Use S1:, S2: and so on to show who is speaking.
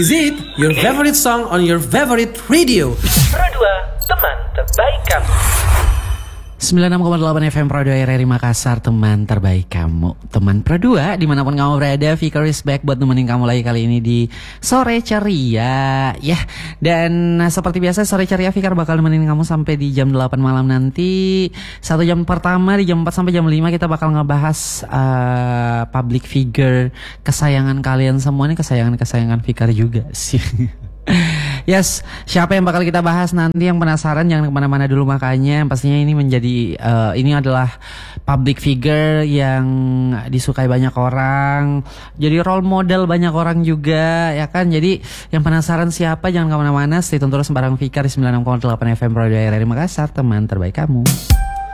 S1: Is it your favorite song on your favorite radio?
S2: Pro 2, teman terbaik kamu.
S3: 96,8 FM Pro 2 RRI Makassar, teman terbaik kamu. Teman Pro 2 dimanapun kamu berada, Fikar is back buat nemenin kamu lagi kali ini di Sore Ceria ya. Dan seperti biasa Sore Ceria Fikar bakal nemenin kamu sampai di jam 8 malam nanti. 1 jam pertama di jam 4 sampai jam 5 kita bakal ngebahas public figure kesayangan kalian semua. Nih kesayangan Fikar juga sih. Yes, siapa yang bakal kita bahas nanti? Yang penasaran jangan kemana-mana dulu, makanya pastinya ini menjadi ini adalah public figure yang disukai banyak orang, jadi role model banyak orang juga ya kan. Jadi yang penasaran siapa jangan kemana-mana, stay tune terus bareng Fikar di 96,8 FM Pro 2 RRI Makassar, teman terbaik kamu.